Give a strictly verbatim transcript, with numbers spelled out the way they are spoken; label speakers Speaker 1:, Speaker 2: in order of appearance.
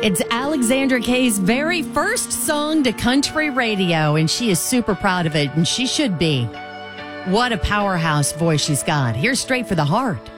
Speaker 1: It's Alexandra Kay's very first song to country radio, and she is super proud of it, and she should be. What a powerhouse voice she's got. Here's Straight for the Heart.